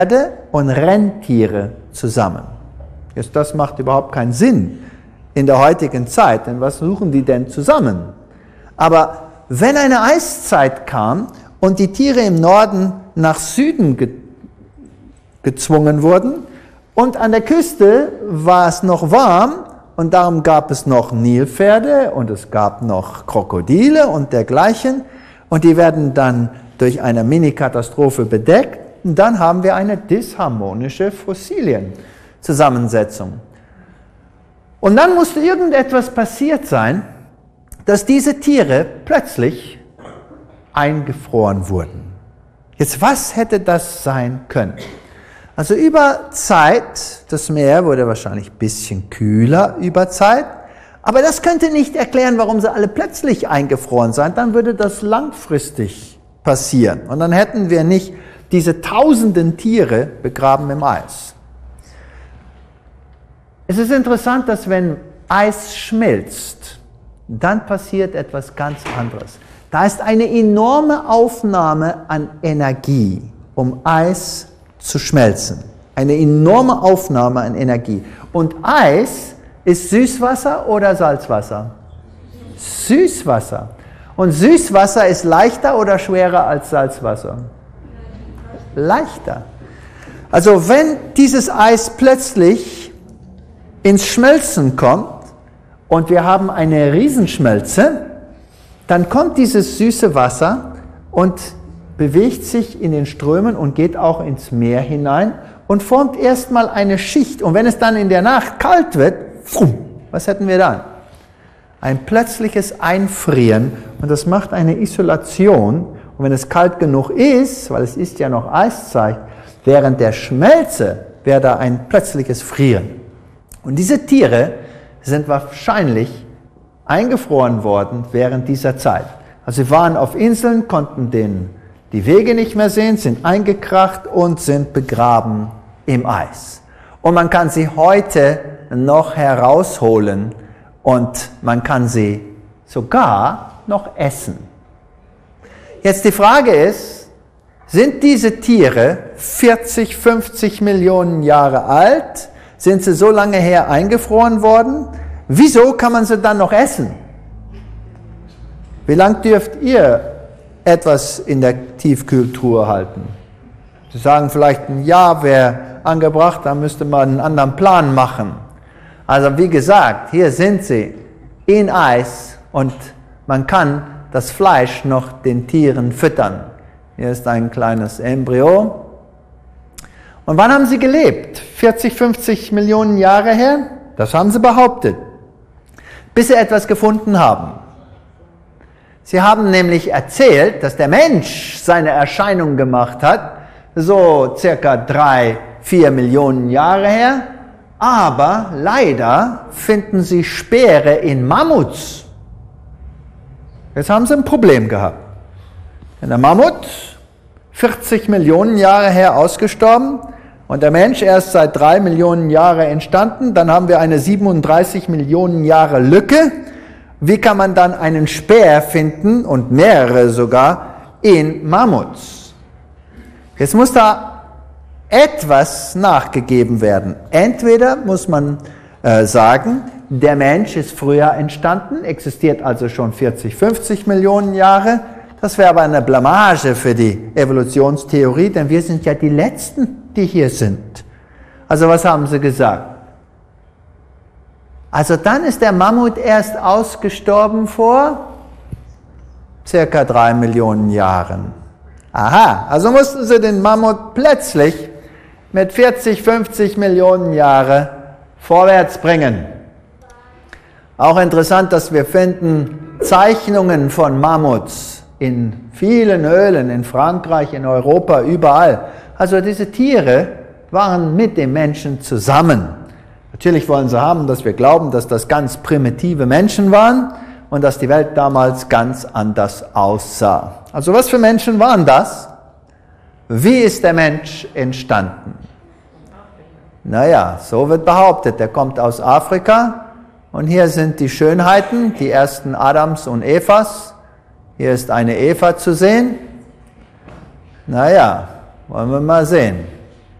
Pferde und Rentiere zusammen. Jetzt, das macht überhaupt keinen Sinn in der heutigen Zeit, denn was suchen die denn zusammen? Aber wenn eine Eiszeit kam und die Tiere im Norden nach Süden gezwungen wurden und an der Küste war es noch warm und darum gab es noch Nilpferde und es gab noch Krokodile und dergleichen und die werden dann durch eine Mini-Katastrophe bedeckt und dann haben wir eine disharmonische Fossilienzusammensetzung. Und dann musste irgendetwas passiert sein, dass diese Tiere plötzlich eingefroren wurden. Jetzt, was hätte das sein können? Also über Zeit, das Meer wurde wahrscheinlich ein bisschen kühler über Zeit, aber das könnte nicht erklären, warum sie alle plötzlich eingefroren sind. Dann würde das langfristig passieren und dann hätten wir nicht diese tausenden Tiere begraben im Eis. Es ist interessant, dass wenn Eis schmilzt, dann passiert etwas ganz anderes. Da ist eine enorme Aufnahme an Energie, um Eis zu schmelzen. Eine enorme Aufnahme an Energie. Und Eis ist Süßwasser oder Salzwasser? Süßwasser. Und Süßwasser ist leichter oder schwerer als Salzwasser? Leichter. Also wenn dieses Eis plötzlich ins Schmelzen kommt und wir haben eine Riesenschmelze, dann kommt dieses süße Wasser und bewegt sich in den Strömen und geht auch ins Meer hinein und formt erstmal eine Schicht. Und wenn es dann in der Nacht kalt wird, was hätten wir dann? Ein plötzliches Einfrieren und das macht eine Isolation. Und wenn es kalt genug ist, weil es ist ja noch Eiszeit, während der Schmelze wäre da ein plötzliches Frieren. Und diese Tiere sind wahrscheinlich eingefroren worden während dieser Zeit. Also sie waren auf Inseln, konnten die Wege nicht mehr sehen, sind eingekracht und sind begraben im Eis. Und man kann sie heute noch herausholen und man kann sie sogar noch essen. Jetzt die Frage ist, sind diese Tiere 40, 50 Millionen Jahre alt? Sind sie so lange her eingefroren worden? Wieso kann man sie dann noch essen? Wie lange dürft ihr etwas in der Tiefkühltruhe halten? Sie sagen vielleicht, ein Jahr wäre angebracht, da müsste man einen anderen Plan machen. Also wie gesagt, hier sind sie in Eis und man kann das Fleisch noch den Tieren füttern. Hier ist ein kleines Embryo. Und wann haben sie gelebt? 40, 50 Millionen Jahre her? Das haben sie behauptet. Bis sie etwas gefunden haben. Sie haben nämlich erzählt, dass der Mensch seine Erscheinung gemacht hat, so circa 3, 4 Millionen Jahre her. Aber leider finden sie Speere in Mammuts. Jetzt haben sie ein Problem gehabt. Denn der Mammut, 40 Millionen Jahre her ausgestorben und der Mensch erst seit 3 Millionen Jahren entstanden. Dann haben wir eine 37 Millionen Jahre Lücke. Wie kann man dann einen Speer finden und mehrere sogar in Mammuts? Jetzt muss da etwas nachgegeben werden. Entweder muss man sagen, der Mensch ist früher entstanden, existiert also schon 40, 50 Millionen Jahre. Das wäre aber eine Blamage für die Evolutionstheorie, denn wir sind ja die Letzten, die hier sind. Also was haben sie gesagt? Also dann ist der Mammut erst ausgestorben vor circa 3 Millionen Jahren. Aha, also mussten sie den Mammut plötzlich mit 40, 50 Millionen Jahren vorwärts bringen. Auch interessant, dass wir finden Zeichnungen von Mammuts in vielen Höhlen, in Frankreich, in Europa, überall. Also diese Tiere waren mit dem Menschen zusammen. Natürlich wollen sie haben, dass wir glauben, dass das ganz primitive Menschen waren und dass die Welt damals ganz anders aussah. Also was für Menschen waren das? Wie ist der Mensch entstanden? Naja, so wird behauptet, er kommt aus Afrika und hier sind die Schönheiten, die ersten Adams und Evas. Hier ist eine Eva zu sehen. Naja, wollen wir mal sehen.